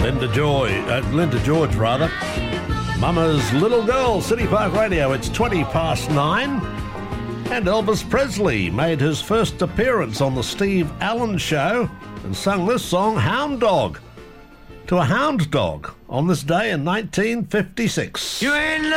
Linda George, rather. Mama's Little Girl, City Park Radio. It's 9:20. And Elvis Presley made his first appearance on the Steve Allen Show and sung this song, Hound Dog, to a hound dog on this day in 1956. You ain't